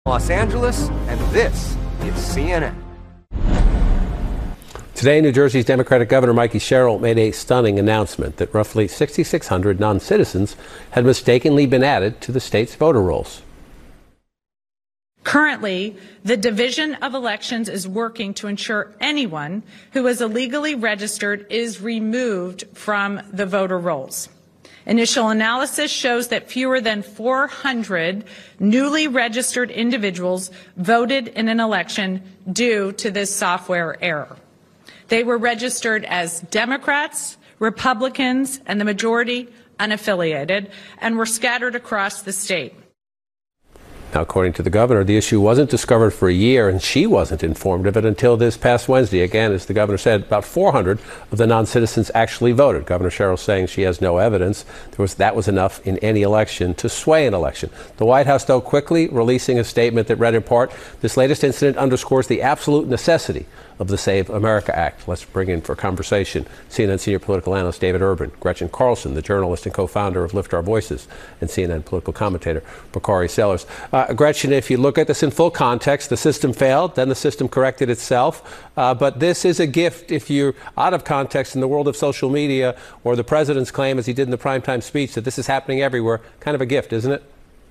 Los Angeles, and this is CNN. Today, New Jersey's Democratic Governor Mikey Sherrill made a stunning announcement that roughly 6,600 non-citizens had mistakenly been added to the state's voter rolls. Currently, the Division of Elections is working to ensure anyone who is illegally registered is removed from the voter rolls. Initial analysis shows that fewer than 400 newly registered individuals voted in an election due to this software error. They were registered as Democrats, Republicans, and the majority unaffiliated, and were scattered across the state. Now, according to the governor, the issue wasn't discovered for a year, and she wasn't informed of it until this past Wednesday. Again, as the governor said, about 400 of the non-citizens actually voted. Governor Sherrill saying she has no evidence that was enough in any election to sway an election. The White House, though, quickly releasing a statement that read in part, "This latest incident underscores the absolute necessity of the Save America Act." Let's bring in for conversation CNN senior political analyst David Urban, Gretchen Carlson, the journalist and co-founder of Lift Our Voices, and CNN political commentator Bakari Sellers. Gretchen, if you look at this in full context, the system failed, then the system corrected itself. But this is a gift if you're out of context in the world of social media, or the president's claim, as he did in the primetime speech, that this is happening everywhere. Kind of a gift, isn't it?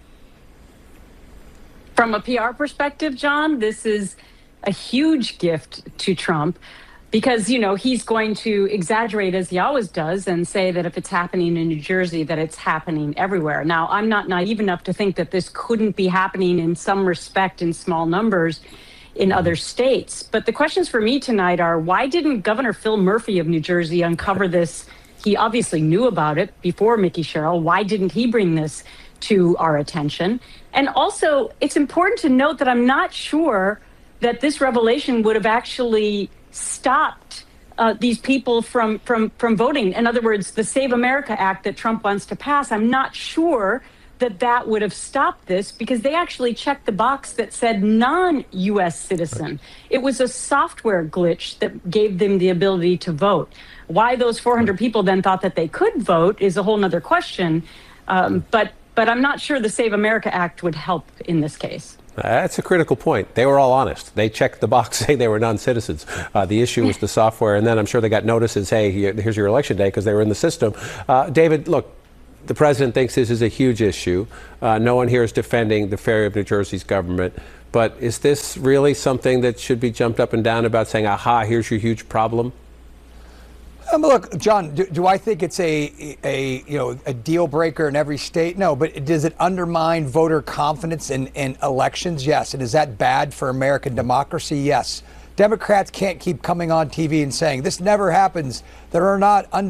From a PR perspective, John, this is a huge gift to Trump because, you know, he's going to exaggerate, as he always does, and say that if it's happening in New Jersey, that it's happening everywhere. Now, I'm not naive enough to think that this couldn't be happening in some respect in small numbers in other states. But the questions for me tonight are, why didn't Governor Phil Murphy of New Jersey uncover this? He obviously knew about it before Mickey Sherrill. Why didn't he bring this to our attention? And also, it's important to note that I'm not sure that this revelation would have actually stopped these people from voting. In other words, the Save America Act that Trump wants to pass, I'm not sure that that would have stopped this because they actually checked the box that said non-U.S. citizen. It was a software glitch that gave them the ability to vote. Why those 400 people then thought that they could vote is a whole nother question. But I'm not sure the Save America Act would help in this case. That's a critical point. They were all honest. They checked the box saying they were non-citizens. The issue was the software, and then I'm sure they got notices, hey, here's your election day, because they were in the system. David, look, the president thinks this is a huge issue. No one here is defending the failure of New Jersey's government. But is this really something that should be jumped up and down about, saying, aha, here's your huge problem? Look, John, do I think it's a deal breaker in every state? No, but does it undermine voter confidence in elections? Yes. And is that bad for American democracy? Yes. Democrats can't keep coming on TV and saying this never happens. There are not